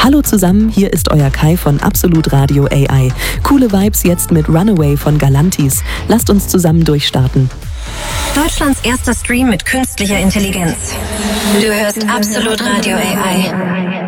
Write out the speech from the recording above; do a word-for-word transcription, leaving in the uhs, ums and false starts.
Hallo zusammen, hier ist euer Kai von Absolut Radio A I. Coole Vibes jetzt mit Runaway von Galantis. Lasst uns zusammen durchstarten. Deutschlands erster Stream mit künstlicher Intelligenz. Du hörst Absolut Radio A I.